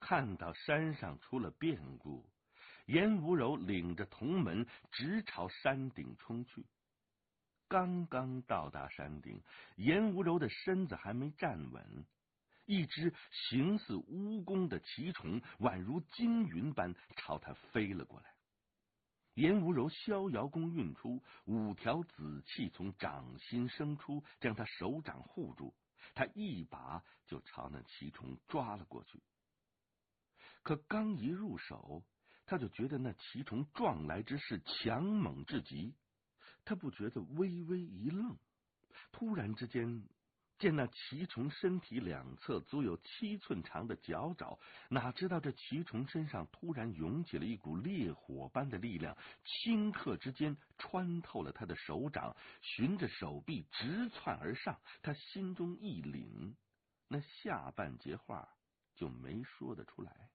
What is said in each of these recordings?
看到山上出了变故，颜无柔领着同门直朝山顶冲去。刚刚到达山顶，颜无柔的身子还没站稳，一只形似蜈蚣的奇虫宛如金云般朝他飞了过来。颜无柔逍遥功运出，5条紫气从掌心生出，将他手掌护住。他一把就朝那奇虫抓了过去。可刚一入手，他就觉得那奇虫撞来之势强猛至极。他不觉得微微一愣，突然之间见那奇虫身体两侧足有7寸长的脚爪，哪知道这奇虫身上突然涌起了一股烈火般的力量，顷刻之间穿透了他的手掌，循着手臂直窜而上。他心中一凛，那下半截话就没说得出来。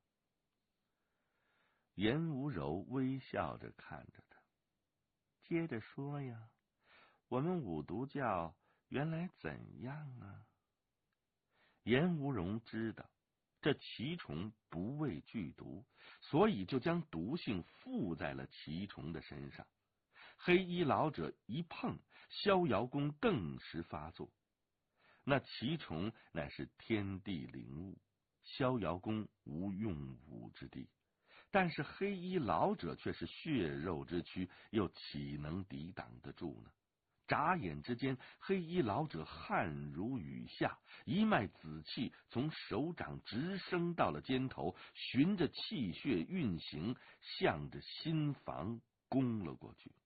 颜无柔微笑着看着他，接着说呀，我们五毒教原来怎样啊？颜无柔知道这奇虫不畏剧毒，所以就将毒性附在了奇虫的身上。黑衣老者一碰，逍遥功顿时发作。那奇虫乃是天地灵物，逍遥功无用武之地，但是黑衣老者却是血肉之躯，又岂能抵挡得住呢？眨眼之间，黑衣老者汗如雨下，一脉紫气从手掌直升到了肩头，循着气血运行，向着心房攻了过去。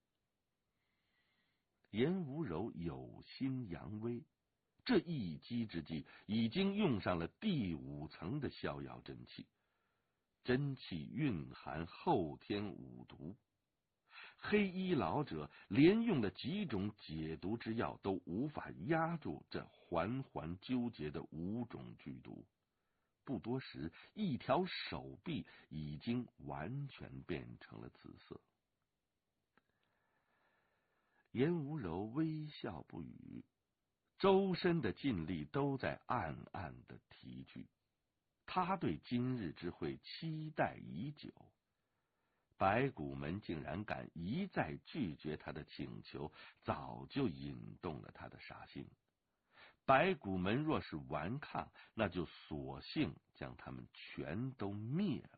颜无柔有心扬威，这一击之际已经用上了第5层的逍遥真气，真气蕴含后天5毒。黑衣老者连用了几种解毒之药，都无法压住这环环纠结的5种剧毒。不多时，一条手臂已经完全变成了紫色。颜无柔微笑不语，周身的劲力都在暗暗的提聚。他对今日之会期待已久，白骨门竟然敢一再拒绝他的请求，早就引动了他的杀心。白骨门若是顽抗，那就索性将他们全都灭了。